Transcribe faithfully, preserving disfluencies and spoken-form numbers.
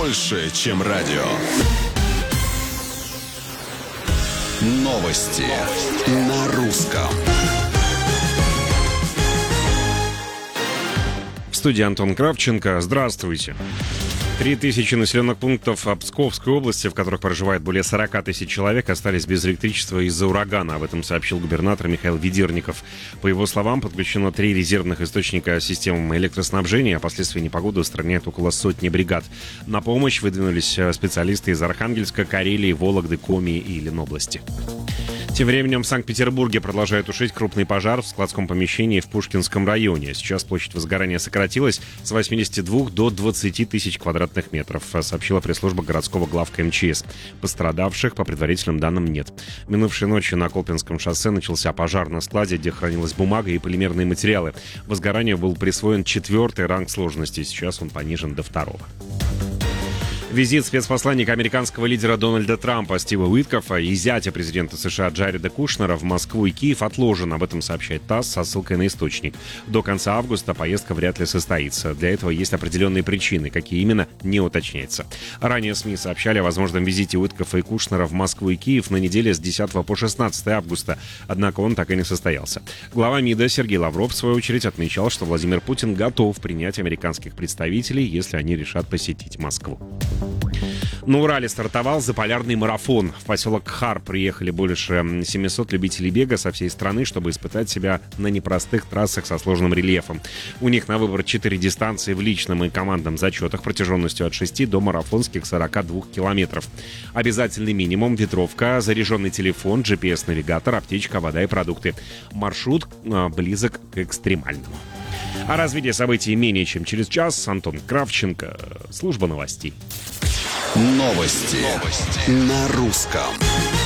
больше, чем радио. Новости на русском. В студии Антон Кравченко. Здравствуйте. Три тысячи населенных пунктов Псковской области, в которых проживает более сорок тысяч человек, остались без электричества из-за урагана. Об этом сообщил губернатор Михаил Ведерников. По его словам, подключено три резервных источника системы электроснабжения, а последствия непогоды устраняют около сотни бригад. На помощь выдвинулись специалисты из Архангельска, Карелии, Вологды, Коми и Ленобласти. Тем временем в Санкт-Петербурге продолжает тушить крупный пожар в складском помещении в Пушкинском районе. Сейчас площадь возгорания сократилась с восьмидесяти двух до двадцати тысяч квадратных метров, сообщила пресс-служба городского главка эм че эс. Пострадавших, по предварительным данным, нет. Минувшей ночью на Колпинском шоссе начался пожар на складе, где хранилась бумага и полимерные материалы. Возгоранию был присвоен четвертый ранг сложности, сейчас он понижен до второго. Визит спецпосланника американского лидера Дональда Трампа Стива Уиткофа и зятя президента США Джареда Кушнера в Москву и Киев отложен. Об этом сообщает ТАСС со ссылкой на источник. До конца августа поездка вряд ли состоится. Для этого есть определенные причины. Какие именно, не уточняется. Ранее СМИ сообщали о возможном визите Уиткофа и Кушнера в Москву и Киев на неделе с десятого по шестнадцатое августа. Однако он так и не состоялся. Глава МИДа Сергей Лавров, в свою очередь, отмечал, что Владимир Путин готов принять американских представителей, если они решат посетить Москву. На Урале стартовал заполярный марафон. В поселок Кхар приехали больше семисот любителей бега со всей страны, чтобы испытать себя на непростых трассах со сложным рельефом. У них на выбор четыре дистанции в личном и командном зачетах протяженностью от шести до марафонских сорока двух километров. Обязательный минимум — ветровка, заряженный телефон, джи пи эс-навигатор, аптечка, вода и продукты. Маршрут э, близок к экстремальному. О развитии событий менее чем через час. Антон Кравченко, служба новостей. Новости, Новости. На русском.